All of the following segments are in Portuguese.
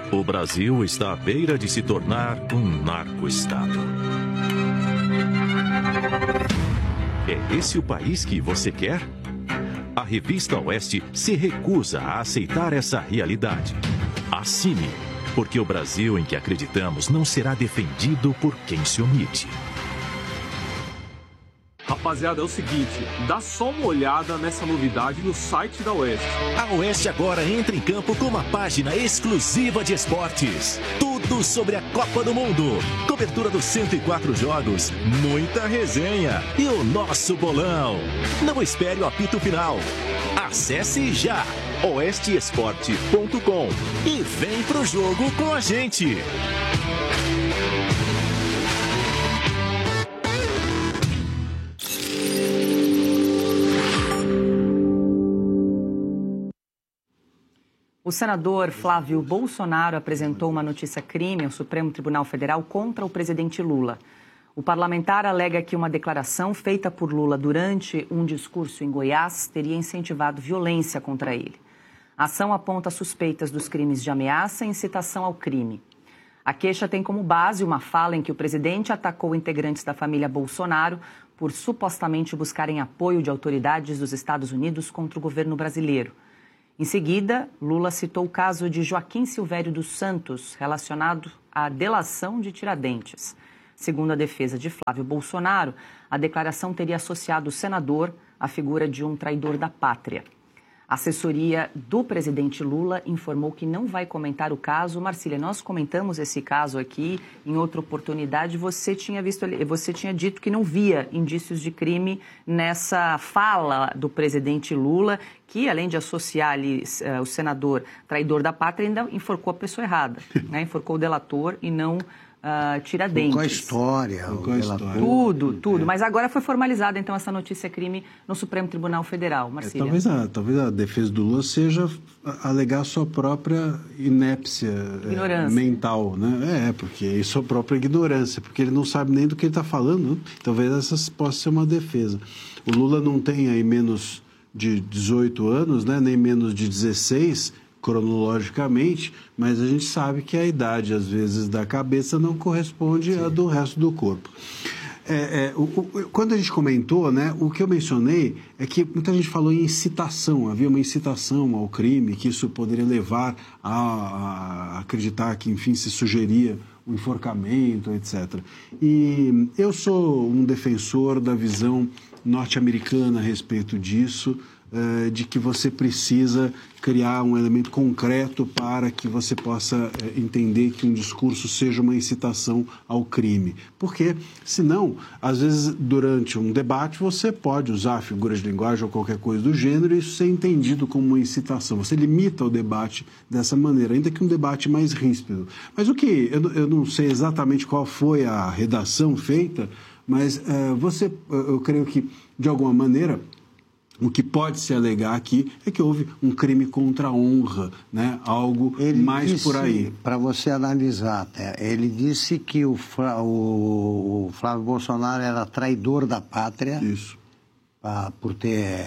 O Brasil está à beira de se tornar um narco-estado. É esse o país que você quer? A revista Oeste se recusa a aceitar essa realidade. Assine, porque o Brasil em que acreditamos não será defendido por quem se omite. Rapaziada, é o seguinte, dá só uma olhada nessa novidade no site da Oeste. A Oeste agora entra em campo com uma página exclusiva de esportes. Tudo sobre a Copa do Mundo. Cobertura dos 104 jogos, muita resenha e o nosso bolão. Não espere o apito final. Acesse já oesteesporte.com e vem pro jogo com a gente. O senador Flávio Bolsonaro apresentou uma notícia-crime ao Supremo Tribunal Federal contra o presidente Lula. O parlamentar alega que uma declaração feita por Lula durante um discurso em Goiás teria incentivado violência contra ele. A ação aponta suspeitas dos crimes de ameaça e incitação ao crime. A queixa tem como base uma fala em que o presidente atacou integrantes da família Bolsonaro por supostamente buscarem apoio de autoridades dos Estados Unidos contra o governo brasileiro. Em seguida, Lula citou o caso de Joaquim Silvério dos Santos, relacionado à delação de Tiradentes. Segundo a defesa de Flávio Bolsonaro, a declaração teria associado o senador à figura de um traidor da pátria. A assessoria do presidente Lula informou que não vai comentar o caso. Marcília, nós comentamos esse caso aqui em outra oportunidade. Você tinha dito que não via indícios de crime nessa fala do presidente Lula, que além de associar ali o senador traidor da pátria, ainda enforcou a pessoa errada, né? Enforcou o delator e não Tiradentes. Com a história. Tudo. Mas agora foi formalizada, então, essa notícia-crime no Supremo Tribunal Federal. Marcília. Talvez a defesa do Lula seja alegar sua própria inépcia mental, né? Porque sua própria ignorância, porque ele não sabe nem do que ele está falando. Né? Talvez essa possa ser uma defesa. O Lula não tem aí menos de 18 anos, né? Nem menos de 16, cronologicamente, mas a gente sabe que a idade, às vezes, da cabeça não corresponde à do resto do corpo. Quando a gente comentou, né, o que eu mencionei é que muita gente falou em incitação, havia uma incitação ao crime, que isso poderia levar a acreditar que, enfim, se sugeria o enforcamento, etc. E eu sou um defensor da visão norte-americana a respeito disso, de que você precisa criar um elemento concreto para que você possa entender que um discurso seja uma incitação ao crime. Porque, senão, às vezes, durante um debate, você pode usar figuras de linguagem ou qualquer coisa do gênero e isso ser entendido como uma incitação. Você limita o debate dessa maneira, ainda que um debate mais ríspido. Mas eu não sei exatamente qual foi a redação feita, mas eu creio que, de alguma maneira, o que pode se alegar aqui é que houve um crime contra a honra, né? Algo ele mais disse, por aí. Para você analisar até, ele disse que o Flávio Bolsonaro era traidor da pátria. Isso. Por ter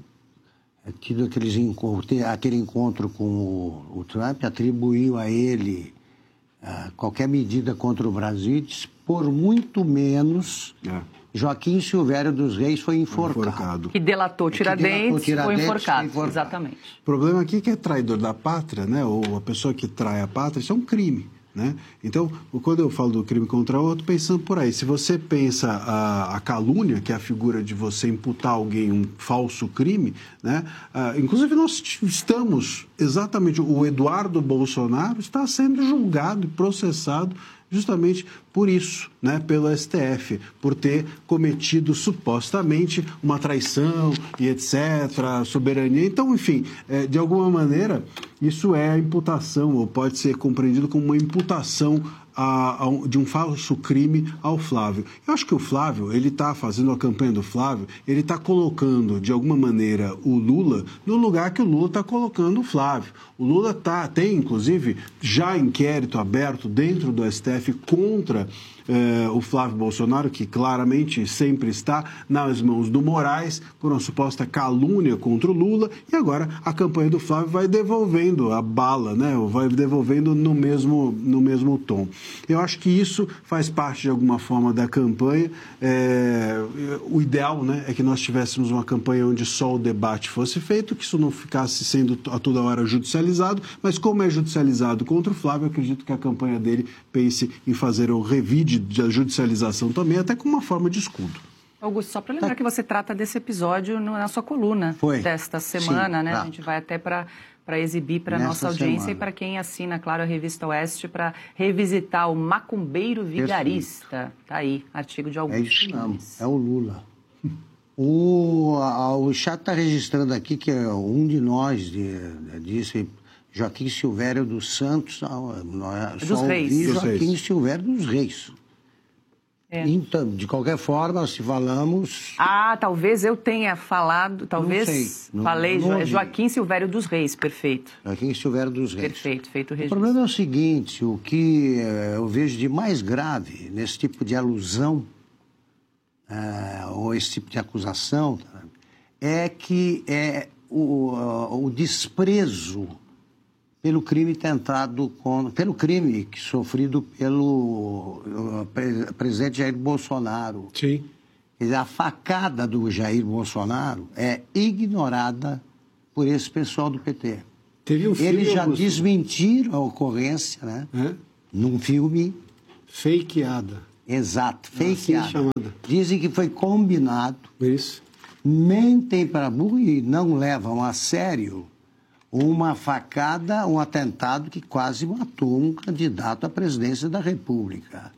tido aquele encontro com o Trump, atribuiu a ele qualquer medida contra o Brasil, por muito menos... Joaquim Silvério dos Reis foi enforcado. Que delatou Tiradentes, foi enforcado. Exatamente. O problema aqui é que é traidor da pátria, né? Ou a pessoa que trai a pátria, isso é um crime, né? Então, quando eu falo do crime contra o outro, pensando por aí. Se você pensa a calúnia, que é a figura de você imputar a alguém um falso crime, né? Inclusive nós estamos, exatamente, o Eduardo Bolsonaro está sendo julgado e processado justamente por isso, né, pelo STF, por ter cometido supostamente uma traição e etc., soberania. Então, enfim, de alguma maneira, isso é a imputação, ou pode ser compreendido como uma imputação de um falso crime ao Flávio. Eu acho que o Flávio, ele está fazendo a campanha do Flávio, ele está colocando, de alguma maneira, o Lula no lugar que o Lula está colocando o Flávio. O Lula tem, inclusive, já inquérito aberto dentro do STF contra o Flávio Bolsonaro, que claramente sempre está nas mãos do Moraes por uma suposta calúnia contra o Lula, e agora a campanha do Flávio vai devolvendo a bala, né? Vai devolvendo no mesmo tom. Eu acho que isso faz parte, de alguma forma, da campanha. O ideal, né, é que nós tivéssemos uma campanha onde só o debate fosse feito, que isso não ficasse sendo a toda hora judicializado, mas como é judicializado contra o Flávio, eu acredito que a campanha dele pense em fazer um revide da judicialização também, até como uma forma de escudo. Augusto, só para lembrar que você trata desse episódio na sua coluna desta semana, né? A gente vai até para exibir para a nossa audiência e para quem assina, claro, a Revista Oeste, para revisitar o macumbeiro vigarista. Tá aí, artigo de Augusto. É isso não, é o Lula. O chat está registrando aqui que é um de nós disse... Joaquim Silvério dos Santos, dos Reis. Joaquim Silvério dos Reis. Então, de qualquer forma, se falamos... talvez eu tenha falado, talvez falei Joaquim Silvério dos Reis, perfeito. Joaquim Silvério dos Reis. Perfeito, feito o registro. O problema é o seguinte, o que eu vejo de mais grave nesse tipo de alusão, ou esse tipo de acusação, é que o desprezo pelo crime pelo crime sofrido pelo presidente Jair Bolsonaro. Sim. Quer dizer, a facada do Jair Bolsonaro é ignorada por esse pessoal do PT. Teve um filme, eles já desmentiram a ocorrência, né? Num filme... Fakeada. Exato, fakeada. Chamada. Dizem que foi combinado. Isso. Mentem para burro e não levam a sério uma facada, um atentado que quase matou um candidato à presidência da República.